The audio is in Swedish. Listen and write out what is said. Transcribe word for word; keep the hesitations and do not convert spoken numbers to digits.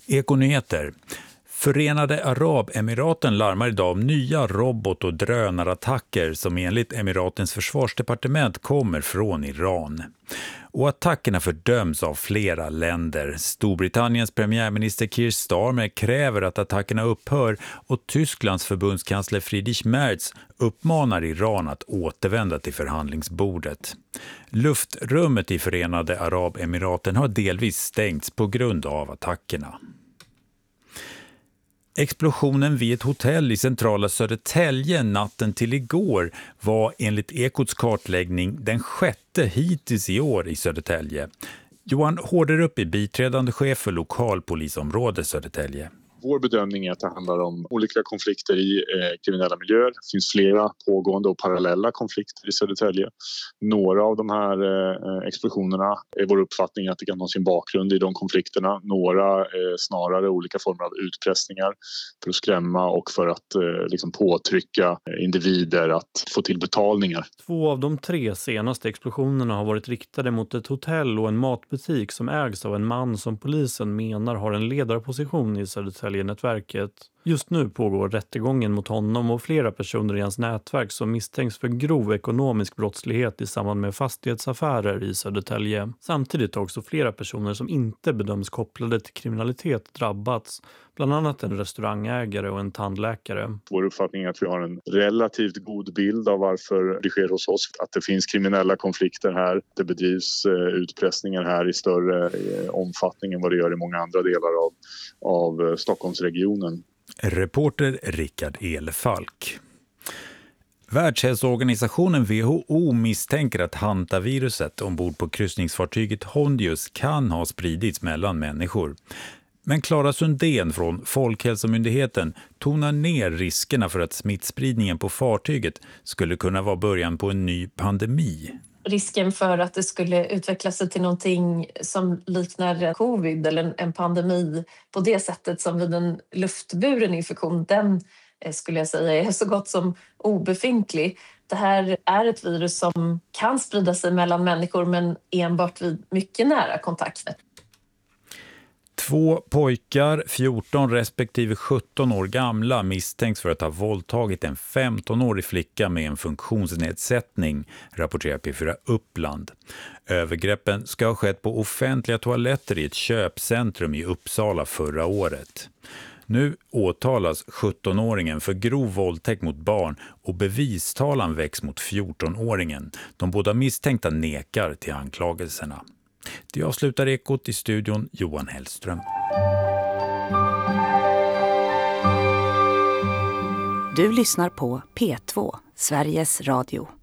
Ekonyheter. Förenade Arabemiraten larmar idag om nya robot- och drönarattacker som enligt Emiratens försvarsdepartement kommer från Iran. Och attackerna fördöms av flera länder. Storbritanniens premiärminister Keir Starmer kräver att attackerna upphör och Tysklands förbundskansler Friedrich Merz uppmanar Iran att återvända till förhandlingsbordet. Luftrummet i Förenade Arabemiraten har delvis stängts på grund av attackerna. Explosionen vid ett hotell i centrala Södertälje natten till igår var enligt Ekots kartläggning den sjätte hittills i år i Södertälje. Johan Hårderup är biträdande chef för lokalpolisområde Södertälje. Vår bedömning är att det handlar om olika konflikter i eh, kriminella miljöer. Det finns flera pågående och parallella konflikter i Södertälje. Några av de här eh, explosionerna är vår uppfattning att det kan ha sin bakgrund i de konflikterna. Några eh, snarare olika former av utpressningar för att skrämma och för att eh, liksom påtrycka individer att få till betalningar. Två av de tre senaste explosionerna har varit riktade mot ett hotell och en matbutik som ägs av en man som polisen menar har en ledarposition i Södertälje. Nätverket. Just nu pågår rättegången mot honom och flera personer i hans nätverk som misstänks för grov ekonomisk brottslighet i samband med fastighetsaffärer i Södertälje. Samtidigt har också flera personer som inte bedöms kopplade till kriminalitet drabbats, bland annat en restaurangägare och en tandläkare. Vår uppfattning är att vi har en relativt god bild av varför det sker hos oss. Att det finns kriminella konflikter här, det bedrivs utpressningar här i större omfattning än vad det gör i många andra delar av, av Stockholmsregionen. Reporter Rickard Elfalk. Världshälsoorganisationen W H O misstänker att hantaviruset ombord på kryssningsfartyget Hondius kan ha spridits mellan människor. Men Klara Sundén från Folkhälsomyndigheten tonar ner riskerna för att smittspridningen på fartyget skulle kunna vara början på en ny pandemi. Risken för att det skulle utveckla sig till någonting som liknar covid eller en pandemi på det sättet som vid en luftburen infektion, den skulle jag säga är så gott som obefintlig. Det här är ett virus som kan sprida sig mellan människor men enbart vid mycket nära kontakter. Två pojkar, fjorton respektive sjutton år gamla, misstänks för att ha våldtagit en femtonårig flicka med en funktionsnedsättning, rapporterar P fyra Uppland. Övergreppen ska ha skett på offentliga toaletter i ett köpcentrum i Uppsala förra året. Nu åtalas sjuttonåringen för grov våldtäkt mot barn och bevistalan väcks mot fjortonåringen. De båda misstänkta nekar till anklagelserna. Det avslutar Ekot i studion Johan Hellström. Du lyssnar på P två, Sveriges Radio.